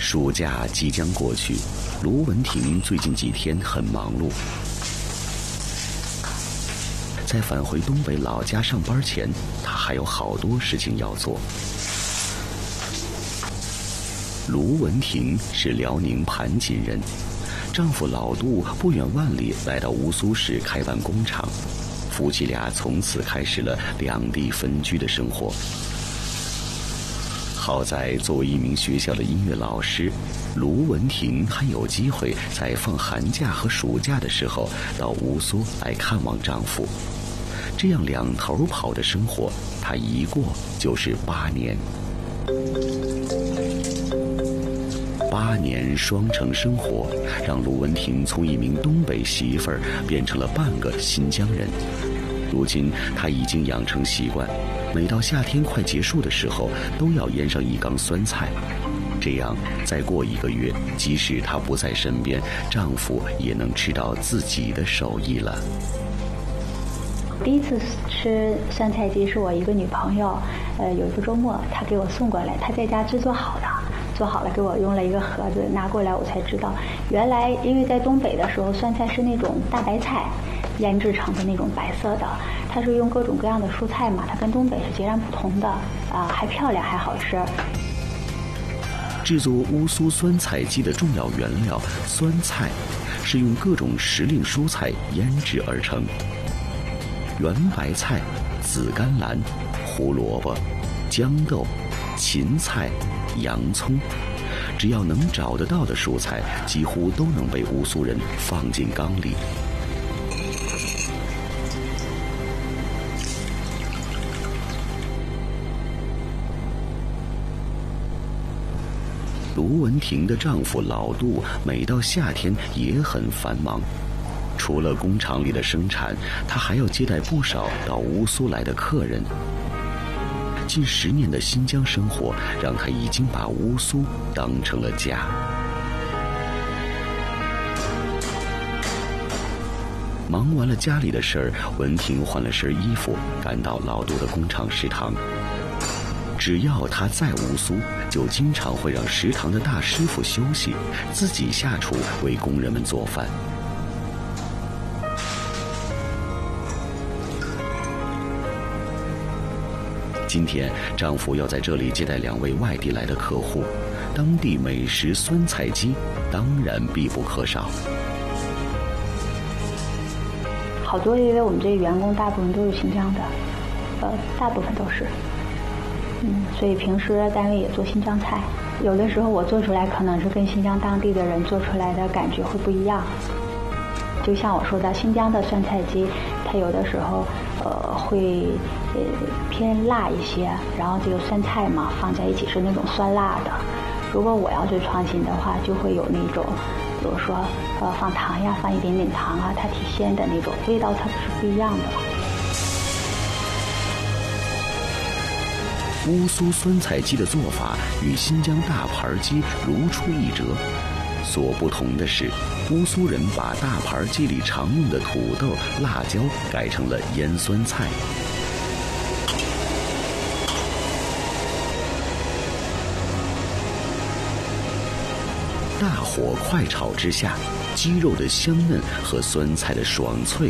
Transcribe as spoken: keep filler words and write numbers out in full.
暑假即将过去，卢文婷最近几天很忙碌。在返回东北老家上班前，她还有好多事情要做。卢文婷是辽宁盘锦人，丈夫老杜不远万里来到乌苏市开办工厂，夫妻俩从此开始了两地分居的生活。好在作为一名学校的音乐老师，卢文婷还有机会在放寒假和暑假的时候到乌苏来看望丈夫。这样两头跑的生活，她一过就是八年。八年双城生活，让卢文婷从一名东北媳妇儿变成了半个新疆人。如今她已经养成习惯，每到夏天快结束的时候，都要腌上一缸酸菜。这样再过一个月，即使她不在身边，丈夫也能吃到自己的手艺了。 第一次吃酸菜鸡是我一个女朋友，呃，有一个周末她给我送过来，她在家制作好的，做好了给我用了一个盒子拿过来，我才知道原来因为在东北的时候，酸菜是那种大白菜腌制成的那种白色的，它是用各种各样的蔬菜嘛，它跟东北是截然不同的啊，还漂亮还好吃。 制作乌苏酸菜鸡的重要原料酸菜，是用各种时令蔬菜腌制而成。圆白菜、紫甘蓝、胡萝卜、豇豆、芹菜、洋葱，只要能找得到的蔬菜，几乎都能被乌苏人放进缸里。卢文婷的丈夫老杜每到夏天也很繁忙，除了工厂里的生产，他还要接待不少到乌苏来的客人。近十年的新疆生活，让他已经把乌苏当成了家。忙完了家里的事儿，文婷换了身衣服，赶到老杜的工厂食堂。只要他在乌苏，就经常会让食堂的大师傅休息，自己下厨为工人们做饭。今天丈夫要在这里接待两位外地来的客户，当地美食酸菜鸡当然必不可少。 好多因为我们这员工大部分都是新疆的，呃，大部分都是，嗯，所以平时单位也做新疆菜，有的时候我做出来可能是跟新疆当地的人做出来的感觉会不一样。就像我说的，新疆的酸菜鸡，它有的时候呃会呃偏辣一些，然后这个酸菜嘛放在一起是那种酸辣的。如果我要是创新的话，就会有那种，比如说呃放糖呀，放一点点糖啊，它提鲜的那种味道，它是不一样的。 乌苏酸菜鸡的做法与新疆大盘鸡如出一辙，所不同的是，乌苏人把大盘鸡里常用的土豆、辣椒改成了腌酸菜。大火快炒之下，鸡肉的香嫩和酸菜的爽脆